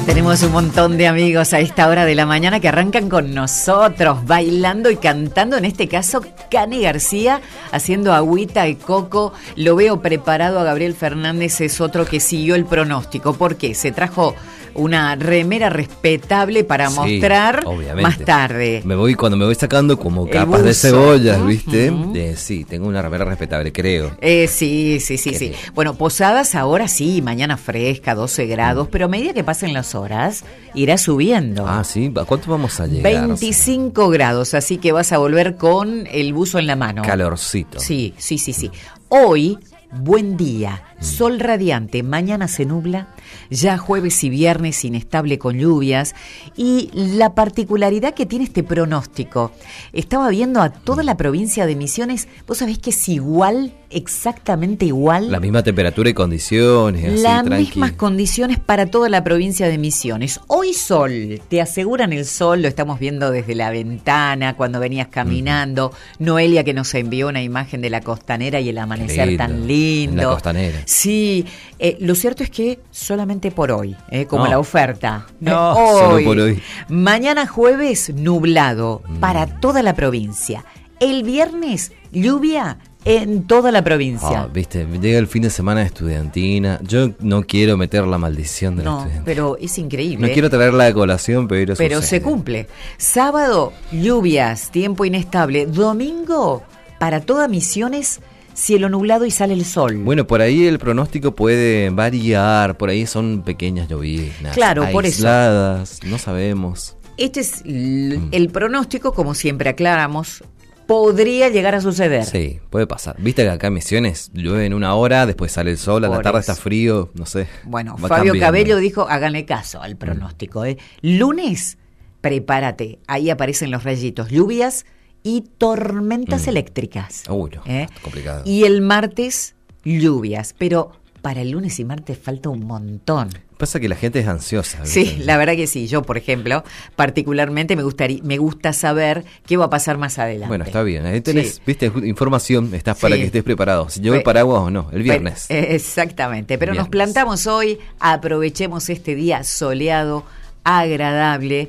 Tenemos un montón de amigos a esta hora de la mañana que arrancan con nosotros, bailando y cantando. En este caso, Cani García haciendo agüita de coco. Lo veo preparado a Gabriel Fernández, es otro que siguió el pronóstico. ¿Por qué? Se trajo una remera respetable para mostrar obviamente. Más tarde. Cuando me voy sacando como capas de cebollas, ¿viste? Sí, tengo una remera respetable, creo. Sí. Bueno, Posadas ahora sí, mañana fresca, 12 grados, pero a medida que pasen las horas, irá subiendo. Ah, sí, ¿a cuánto vamos a llegar? 25 grados, así que vas a volver con el buzo en la mano. Calorcito. Sí. Hoy, buen día, sol radiante, mañana se nubla, ya jueves y viernes inestable con lluvias, y la particularidad que tiene este pronóstico, estaba viendo a toda la provincia de Misiones, vos sabés que es igual, exactamente igual. La misma temperatura y condiciones. Así, las tranqui. mismas condiciones para toda la provincia de Misiones. Hoy sol, te aseguran el sol, lo estamos viendo desde la ventana cuando venías caminando. Noelia que nos envió una imagen de la costanera y el amanecer tan lindo. En la costanera. Sí, lo cierto es que solamente por hoy, como la oferta. No, hoy. solo por hoy. Mañana jueves nublado para toda la provincia. El viernes lluvia en toda la provincia. Viste, llega el fin de semana estudiantina. Yo no quiero meter la maldición de la estudiantina. Pero es increíble. No quiero traerla de colación, pero se cumple. Sábado, lluvias, tiempo inestable. Domingo, para todas Misiones, cielo nublado y sale el sol. Bueno, por ahí el pronóstico puede variar. Por ahí son pequeñas lloviznas. Claro, por eso. Aisladas, no sabemos. Este es el pronóstico, como siempre aclaramos. Podría llegar a suceder. Sí, puede pasar. Viste que acá en Misiones llueve en una hora, después sale el sol, a la tarde está frío, no sé. Bueno, Fabio Cabello dijo, háganle caso al pronóstico. Lunes, prepárate, ahí aparecen los rayitos, lluvias y tormentas eléctricas. Uy, no, complicado. Y el martes, lluvias, pero para el lunes y martes falta un montón. Pasa que la gente es ansiosa, ¿viste? Sí, la verdad que sí. Yo, por ejemplo, particularmente me gusta saber qué va a pasar más adelante. Bueno, está bien. Ahí tenés, viste, información, estás para que estés preparado. Si llevo el paraguas o no, el viernes. Exactamente. Pero nos plantamos hoy, aprovechemos este día soleado, agradable.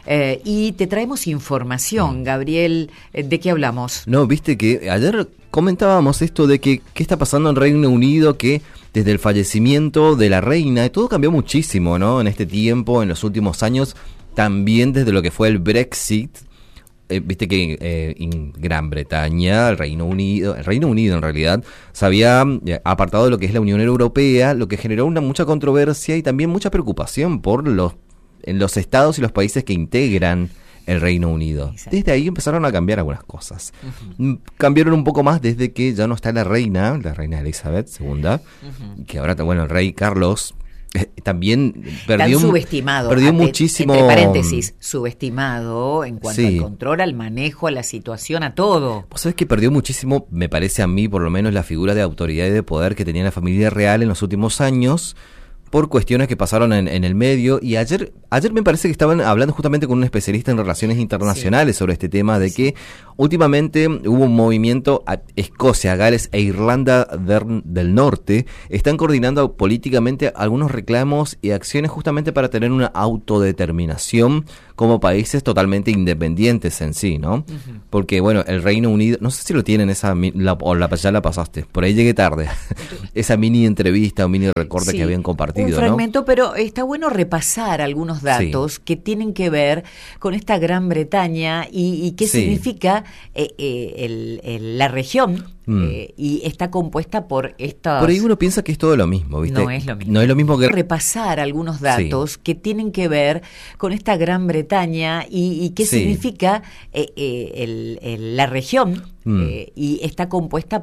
Y te traemos información, Gabriel. ¿De qué hablamos? No, viste que ayer comentábamos esto de que qué está pasando en Reino Unido, que desde el fallecimiento de la reina, todo cambió muchísimo, ¿no? En este tiempo, en los últimos años, también desde lo que fue el Brexit. Viste que en Gran Bretaña, el Reino Unido en realidad, se había apartado de lo que es la Unión Europea, lo que generó mucha controversia y también mucha preocupación por en los estados y los países que integran el Reino Unido. Exacto. Desde ahí empezaron a cambiar algunas cosas. Cambiaron un poco más desde que ya no está la reina Elizabeth II, que ahora, el rey Carlos también perdió, tan subestimado, perdió muchísimo. Entre paréntesis, subestimado en cuanto al control, al manejo, a la situación, a todo. Vos sabés que perdió muchísimo, me parece a mí, por lo menos, la figura de autoridad y de poder que tenía la familia real en los últimos años, por cuestiones que pasaron en el medio. Y ayer me parece que estaban hablando justamente con un especialista en relaciones internacionales sobre este tema, de que últimamente hubo un movimiento a Escocia, Gales e Irlanda del Norte, están coordinando políticamente algunos reclamos y acciones justamente para tener una autodeterminación como países totalmente independientes en sí, ¿no? Porque, el Reino Unido, no sé si lo tienen ya la pasaste, por ahí llegué tarde, esa mini entrevista o mini recorte que habían compartido, un fragmento, ¿no? Pero está bueno repasar algunos datos que tienen que ver con esta Gran Bretaña y qué significa la región. Y está compuesta por estas... Por ahí uno piensa que es todo lo mismo, ¿viste? No es lo mismo. No es lo mismo que... Repasar algunos datos que tienen que ver con esta Gran Bretaña y qué significa la región. Y está compuesta